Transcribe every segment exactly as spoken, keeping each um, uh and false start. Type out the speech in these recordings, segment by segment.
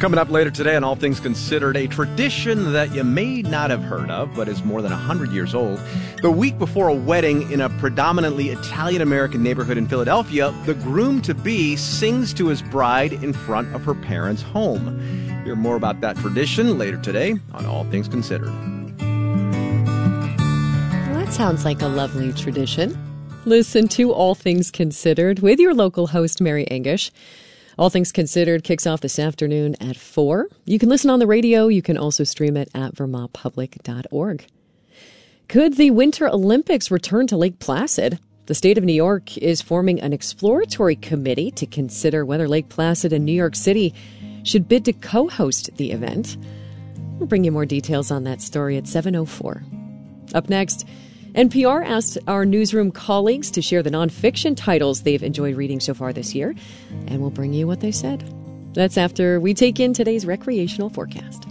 Coming up later today on All Things Considered, a tradition that you may not have heard of, but is more than one hundred years old. The week before a wedding in a predominantly Italian-American neighborhood in Philadelphia, the groom-to-be sings to his bride in front of her parents' home. Hear more about that tradition later today on All Things Considered. Well, that sounds like a lovely tradition. Listen to All Things Considered with your local host, Mary English. All Things Considered kicks off this afternoon at four. You can listen on the radio. You can also stream it at vermont public dot org. Could the Winter Olympics return to Lake Placid? The state of New York is forming an exploratory committee to consider whether Lake Placid and New York City should bid to co-host the event. We'll bring you more details on that story at seven oh four. Up next, N P R asked our newsroom colleagues to share the nonfiction titles they've enjoyed reading so far this year, and we'll bring you what they said. That's after we take in today's recreational forecast.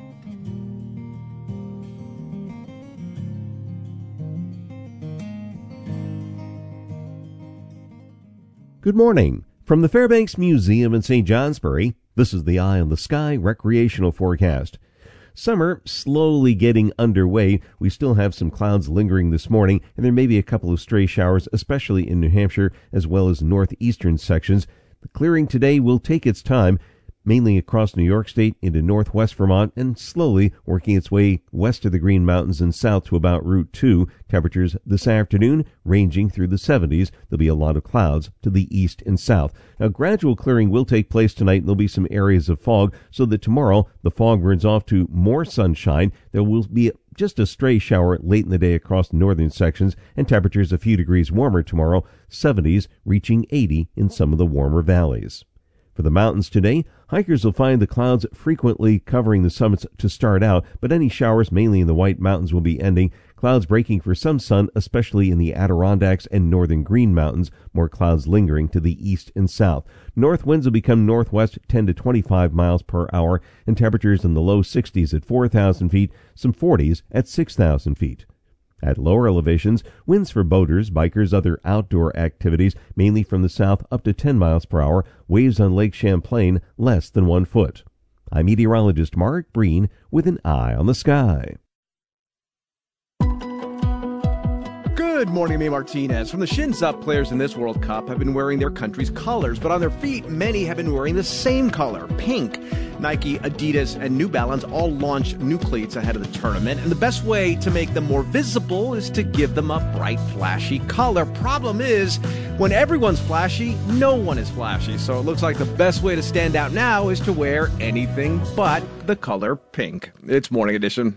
Good morning. From the Fairbanks Museum in Saint Johnsbury, this is the Eye on the Sky recreational forecast. Summer slowly getting underway. We still have some clouds lingering this morning, and there may be a couple of stray showers, especially in New Hampshire, as well as northeastern sections. The clearing today will take its time, mainly across New York State into northwest Vermont, and slowly working its way west of the Green Mountains and south to about Route two. Temperatures this afternoon ranging through the seventies. There'll be a lot of clouds to the east and south. Now, gradual clearing will take place tonight, and there'll be some areas of fog, so that tomorrow the fog burns off to more sunshine. There will be just a stray shower late in the day across the northern sections, and temperatures a few degrees warmer tomorrow, seventies reaching eighty in some of the warmer valleys. For the mountains today, hikers will find the clouds frequently covering the summits to start out, but any showers mainly in the White Mountains will be ending. Clouds breaking for some sun, especially in the Adirondacks and northern Green Mountains. More clouds lingering to the east and south. North winds will become northwest ten to twenty-five miles per hour, and temperatures in the low sixties at four thousand feet, some forties at six thousand feet. At lower elevations, winds for boaters, bikers, other outdoor activities, mainly from the south up to ten miles per hour. Waves on Lake Champlain less than one foot. I'm meteorologist Mark Breen with an Eye on the Sky. Good morning, May Martinez. From the shins up, players in this World Cup have been wearing their country's colors, but on their feet, many have been wearing the same color, pink. Nike, Adidas, and New Balance all launched new cleats ahead of the tournament, and the best way to make them more visible is to give them a bright, flashy color. Problem is, when everyone's flashy, no one is flashy, so it looks like the best way to stand out now is to wear anything but the color pink. It's Morning Edition.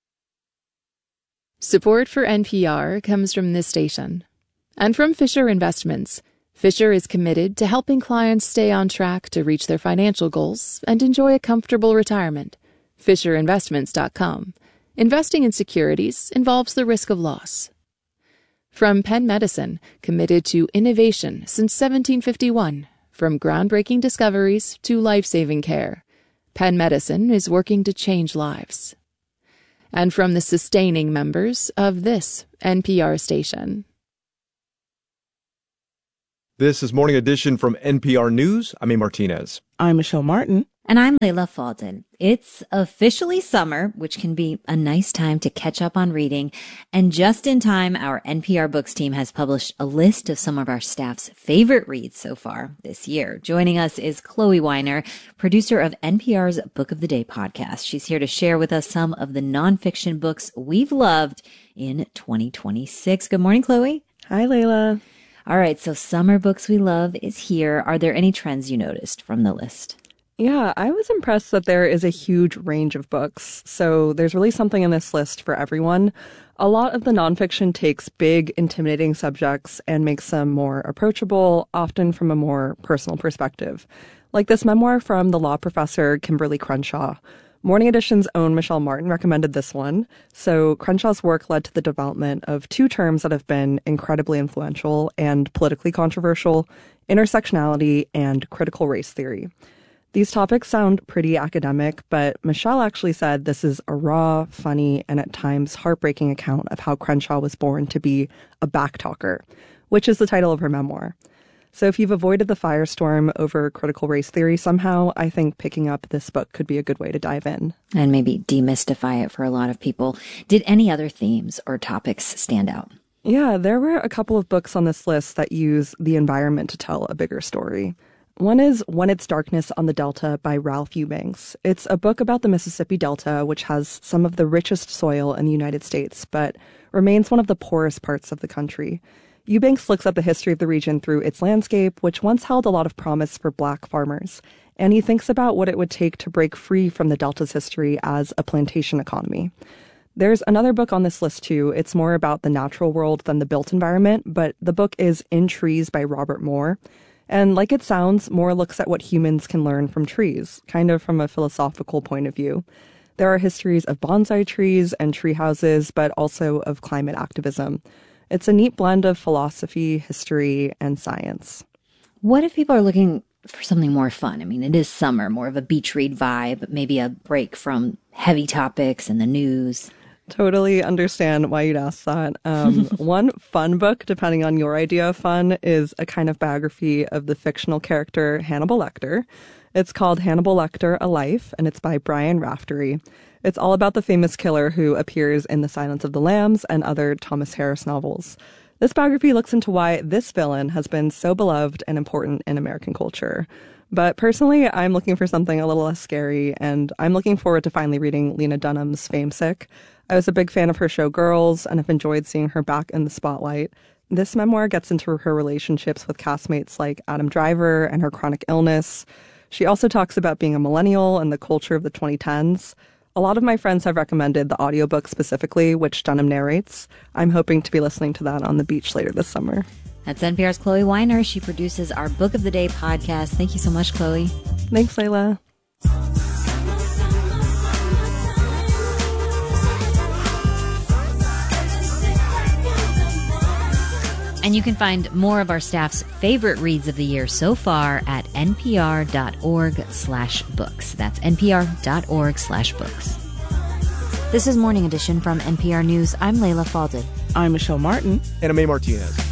Support for N P R comes from this station and from Fisher Investments. Fisher is committed to helping clients stay on track to reach their financial goals and enjoy a comfortable retirement. Fisher Investments dot com. Investing in securities involves the risk of loss. From Penn Medicine, committed to innovation since seventeen fifty-one. From groundbreaking discoveries to life-saving care, Penn Medicine is working to change lives. And from the sustaining members of this N P R station. This is Morning Edition from N P R News. I'm A. Martinez. I'm Michelle Martin. And I'm Layla Fulton. It's officially summer, which can be a nice time to catch up on reading. And just in time, our N P R Books team has published a list of some of our staff's favorite reads so far this year. Joining us is Chloe Weiner, producer of N P R's Book of the Day podcast. She's here to share with us some of the nonfiction books we've loved in twenty twenty-six. Good morning, Chloe. Hi, Layla. All right, so Summer Books We Love is here. Are there any trends you noticed from the list? Yeah, I was impressed that there is a huge range of books. So there's really something in this list for everyone. A lot of the nonfiction takes big, intimidating subjects and makes them more approachable, often from a more personal perspective. Like this memoir from the law professor Kimberly Crenshaw. Morning Edition's own Michelle Martin recommended this one. So Crenshaw's work led to the development of two terms that have been incredibly influential and politically controversial: intersectionality and critical race theory. These topics sound pretty academic, but Michelle actually said this is a raw, funny, and at times heartbreaking account of how Crenshaw was born to be a backtalker, which is the title of her memoir. So if you've avoided the firestorm over critical race theory somehow, I think picking up this book could be a good way to dive in. And maybe demystify it for a lot of people. Did any other themes or topics stand out? Yeah, there were a couple of books on this list that use the environment to tell a bigger story. One is When It's Darkness on the Delta by Ralph Eubanks. It's a book about the Mississippi Delta, which has some of the richest soil in the United States, but remains one of the poorest parts of the country. Eubanks looks at the history of the region through its landscape, which once held a lot of promise for Black farmers. And he thinks about what it would take to break free from the Delta's history as a plantation economy. There's another book on this list, too. It's more about the natural world than the built environment, but the book is In Trees by Robert Moore. And like it sounds, Moore looks at what humans can learn from trees, kind of from a philosophical point of view. There are histories of bonsai trees and tree houses, but also of climate activism. It's a neat blend of philosophy, history, and science. What if people are looking for something more fun? I mean, it is summer, more of a beach read vibe, maybe a break from heavy topics and the news. Totally understand why you'd ask that. Um, one fun book, depending on your idea of fun, is a kind of biography of the fictional character Hannibal Lecter. It's called Hannibal Lecter, A Life, and it's by Brian Raftery. It's all about the famous killer who appears in The Silence of the Lambs and other Thomas Harris novels. This biography looks into why this villain has been so beloved and important in American culture. But personally, I'm looking for something a little less scary, and I'm looking forward to finally reading Lena Dunham's Famesick. I was a big fan of her show Girls, and have enjoyed seeing her back in the spotlight. This memoir gets into her relationships with castmates like Adam Driver and her chronic illness. She also talks about being a millennial and the culture of the twenty tens. A lot of my friends have recommended the audiobook specifically, which Dunham narrates. I'm hoping to be listening to that on the beach later this summer. That's N P R's Chloe Weiner. She produces our Book of the Day podcast. Thank you so much, Chloe. Thanks, Layla. And you can find more of our staff's favorite reads of the year so far at npr.org slash books. That's npr.org slash books. This is Morning Edition from N P R News. I'm Layla Falded. I'm Michelle Martin. And I'm Mae Martinez.